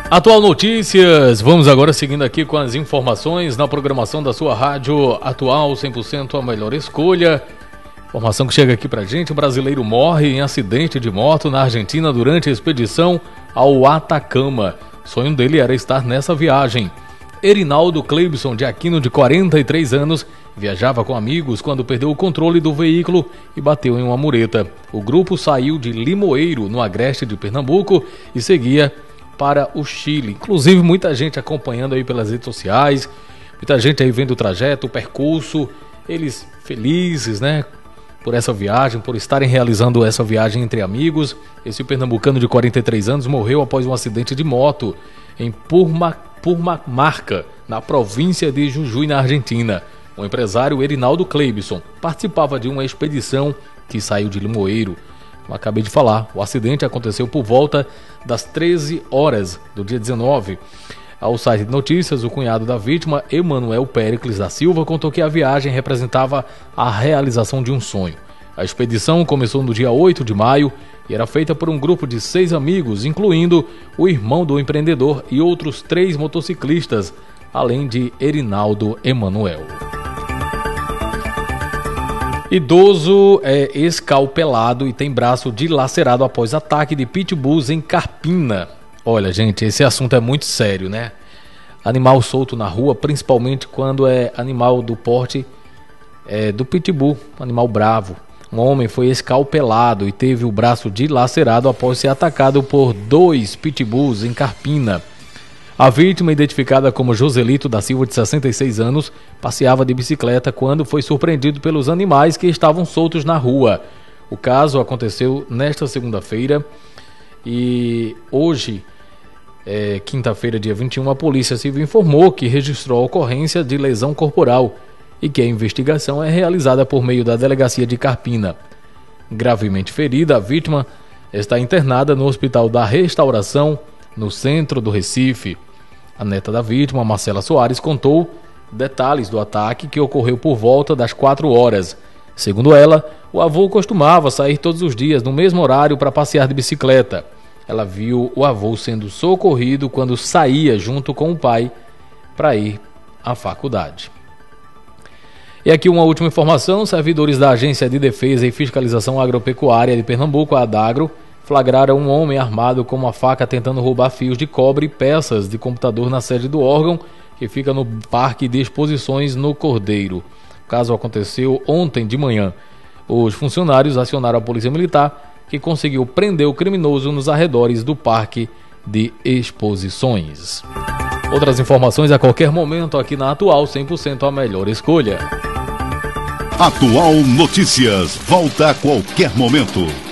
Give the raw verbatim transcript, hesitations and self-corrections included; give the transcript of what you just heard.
Atual Notícias, vamos agora seguindo aqui com as informações na programação da sua rádio Atual, cem por cento a melhor escolha. Informação que chega aqui pra gente: o brasileiro morre em acidente de moto na Argentina durante a expedição ao Atacama. O sonho dele era estar nessa viagem. Erinaldo Cleibson de Aquino, de quarenta e três anos, viajava com amigos quando perdeu o controle do veículo e bateu em uma mureta. O grupo saiu de Limoeiro, no agreste de Pernambuco, e seguia para o Chile. Inclusive muita gente acompanhando aí pelas redes sociais, muita gente aí vendo o trajeto, o percurso, eles felizes, né, por essa viagem, por estarem realizando essa viagem entre amigos. Esse pernambucano de quarenta e três anos morreu após um acidente de moto em Purma, Purmamarca, na província de Jujuy, na Argentina. O empresário Erinaldo Cleibson participava de uma expedição que saiu de Limoeiro. Como acabei de falar, o acidente aconteceu por volta das treze horas do dia dezenove. Ao site de notícias, o cunhado da vítima, Emanuel Péricles da Silva, contou que a viagem representava a realização de um sonho. A expedição começou no dia oito de maio e era feita por um grupo de seis amigos, incluindo o irmão do empreendedor e outros três motociclistas, além de Erinaldo Emanuel. Idoso é escalpelado e tem braço dilacerado após ataque de pitbulls em Carpina. Olha, gente, esse assunto é muito sério, né? Animal solto na rua, principalmente quando é animal do porte é, do pitbull, animal bravo. Um homem foi escalpelado e teve o braço dilacerado após ser atacado por dois pitbulls em Carpina. A vítima, identificada como Joselito da Silva, de sessenta e seis anos, passeava de bicicleta quando foi surpreendido pelos animais que estavam soltos na rua. O caso aconteceu nesta segunda-feira e hoje, é, quinta-feira, dia vinte e um, a Polícia Civil informou que registrou a ocorrência de lesão corporal e que a investigação é realizada por meio da Delegacia de Carpina. Gravemente ferida, a vítima está internada no Hospital da Restauração, no centro do Recife. A neta da vítima, Marcela Soares, contou detalhes do ataque que ocorreu por volta das quatro horas. Segundo ela, o avô costumava sair todos os dias no mesmo horário para passear de bicicleta. Ela viu o avô sendo socorrido quando saía junto com o pai para ir à faculdade. E aqui uma última informação: servidores da Agência de Defesa e Fiscalização Agropecuária de Pernambuco, a Adagro, flagraram um homem armado com uma faca tentando roubar fios de cobre e peças de computador na sede do órgão, que fica no Parque de Exposições no Cordeiro. O caso aconteceu ontem de manhã. Os funcionários acionaram a Polícia Militar, que conseguiu prender o criminoso nos arredores do Parque de Exposições. Outras informações a qualquer momento aqui na Atual, cem por cento a melhor escolha. Atual Notícias, volta a qualquer momento.